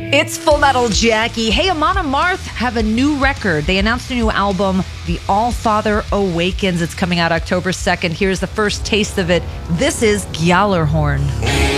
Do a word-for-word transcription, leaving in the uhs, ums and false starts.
It's Full Metal Jackie. Hey, Amon Amarth have a new record. They announced a new album, The All-Father Awakens. It's coming out October second. Here's the first taste of it. This is Gjallarhorn.